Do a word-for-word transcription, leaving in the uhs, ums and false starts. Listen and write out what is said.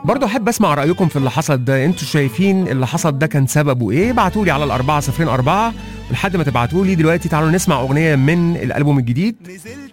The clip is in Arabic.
برضو احب اسمع رايكم في اللي حصل ده. انتوا شايفين اللي حصل ده كان سببه ايه؟ ابعتوا لي على الأربعة صفرين أربعة. ولحد ما تبعتوا لي دلوقتي تعالوا نسمع اغنيه من الالبوم الجديد.